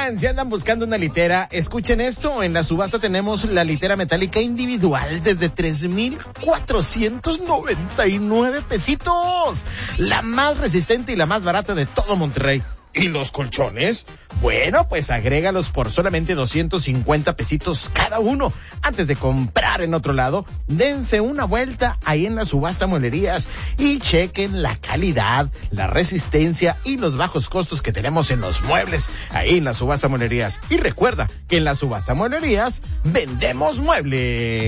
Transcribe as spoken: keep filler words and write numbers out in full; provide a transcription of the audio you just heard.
Oigan, si andan buscando una litera, escuchen esto. En la subasta tenemos la litera metálica individual desde tres mil cuatrocientos noventa y nueve pesitos. La más resistente y la más barata de todo Monterrey. ¿Y los colchones? Bueno, pues agrégalos por solamente doscientos cincuenta pesitos cada uno. Antes de comprar en otro lado, dense una vuelta ahí en la subasta Mueblerías y chequen la calidad, la resistencia y los bajos costos que tenemos en los muebles ahí en la subasta Mueblerías. Y recuerda que en la subasta Mueblerías vendemos muebles.